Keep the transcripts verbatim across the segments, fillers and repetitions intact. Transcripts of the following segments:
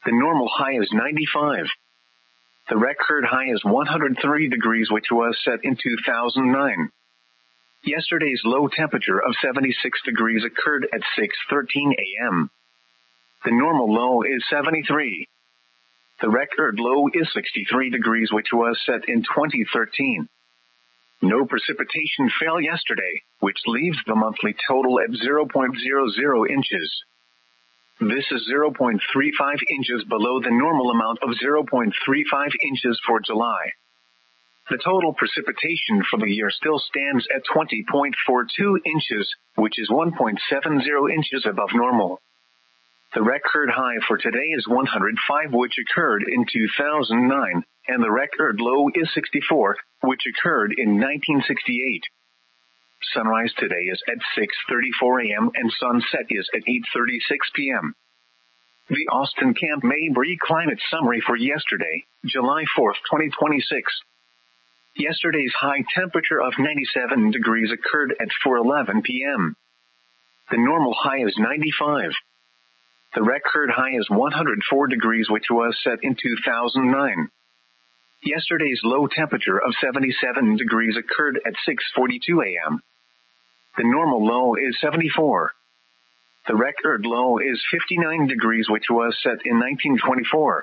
The normal high is ninety-five. The record high is one hundred three degrees, which was set in two thousand nine. Yesterday's low temperature of seventy-six degrees occurred at six thirteen a m The normal low is seventy-three. The record low is sixty-three degrees, which was set in twenty thirteen. No precipitation fell yesterday, which leaves the monthly total at zero point zero zero inches. This is zero point three five inches below the normal amount of zero point three five inches for July. The total precipitation for the year still stands at twenty point four two inches, which is one point seven zero inches above normal. The record high for today is one hundred five, which occurred in two thousand nine, and the record low is sixty-four, which occurred in nineteen sixty-eight. Sunrise today is at six thirty-four a m and sunset is at eight thirty-six p m The Austin Camp Mabry Climate Summary for yesterday, July fourth, twenty twenty-six. Yesterday's high temperature of ninety-seven degrees occurred at four eleven p m The normal high is ninety-five. The record high is one hundred four degrees, which was set in two thousand nine. Yesterday's low temperature of seventy-seven degrees occurred at six forty-two a m The normal low is seventy-four. The record low is fifty-nine degrees, which was set in nineteen twenty-four.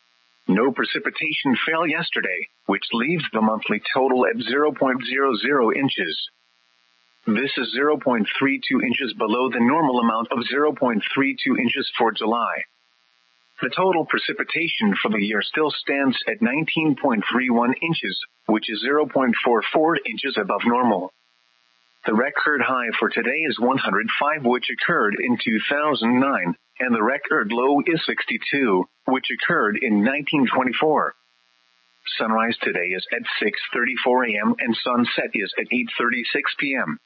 No precipitation fell yesterday, which leaves the monthly total at zero point zero zero inches. This is zero point three two inches below the normal amount of zero point three two inches for July. The total precipitation for the year still stands at nineteen point three one inches, which is zero point four four inches above normal. The record high for today is one hundred five, which occurred in two thousand nine, and the record low is sixty-two, which occurred in nineteen twenty-four. Sunrise today is at six thirty-four a m and sunset is at eight thirty-six p m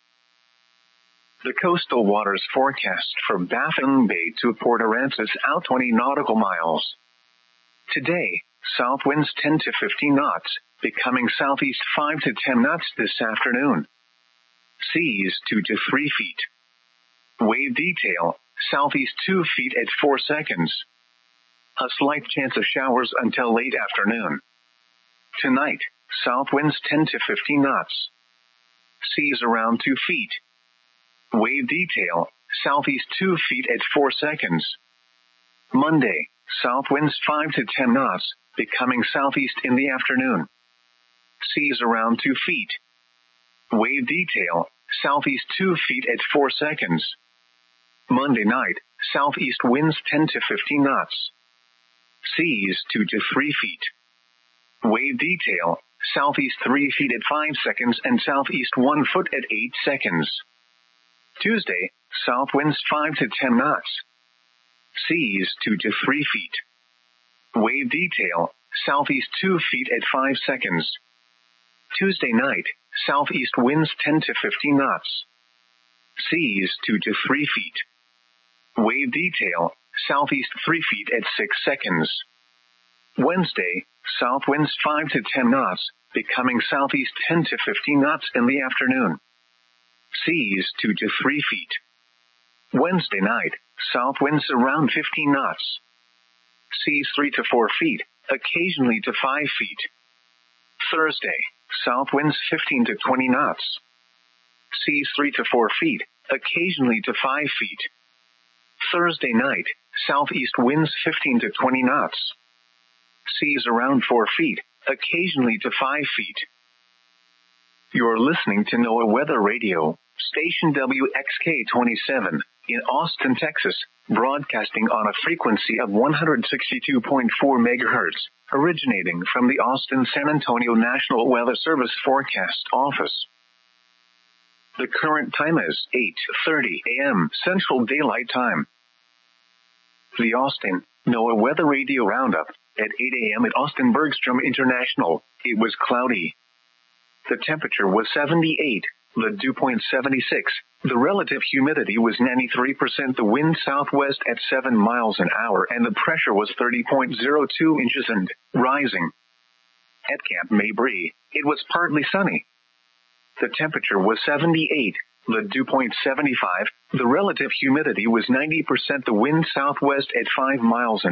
The coastal waters forecast from Baffin Bay to Port Aransas out twenty nautical miles. Today, south winds ten to fifteen knots, becoming southeast five to ten knots this afternoon. Seas two to three feet. Wave detail, southeast two feet at four seconds. A slight chance of showers until late afternoon. Tonight, south winds ten to fifteen knots. Seas around two feet. Wave detail, southeast two feet at four seconds. Monday, south winds five to ten knots, becoming southeast in the afternoon. Seas around two feet. Wave detail, southeast two feet at four seconds. Monday night, southeast winds ten to fifteen knots. Seas two to three feet. Wave detail, southeast three feet at five seconds and southeast one foot at eight seconds. Tuesday, south winds five to ten knots. Seas two to three feet. Wave detail, southeast two feet at five seconds. Tuesday night, southeast winds ten to fifteen knots. Seas two to three feet. Wave detail, southeast three feet at six seconds. Wednesday, south winds five to ten knots, becoming southeast ten to fifteen knots in the afternoon. Seas two to three feet. Wednesday night, south winds around fifteen knots. Seas three to four feet, occasionally to five feet. Thursday, south winds fifteen to twenty knots. Seas three to four feet, occasionally to five feet. Thursday night, southeast winds fifteen to twenty knots. Seas around four feet, occasionally to five feet. You're listening to NOAA Weather Radio, station W X K twenty-seven, in Austin, Texas, broadcasting on a frequency of one hundred sixty-two point four megahertz, originating from the Austin-San Antonio National Weather Service Forecast Office. The current time is eight thirty a m Central Daylight Time. The Austin NOAA Weather Radio Roundup. At eight a m at Austin Bergstrom International, it was cloudy. The temperature was seventy-eight, the dew point seventy-six, the relative humidity was ninety-three percent, the wind southwest at seven miles an hour, and the pressure was thirty point zero two inches and rising. At Camp Mabry, it was partly sunny. The temperature was seventy-eight, the dew point seventy-five, the relative humidity was ninety percent, the wind southwest at five miles an hour.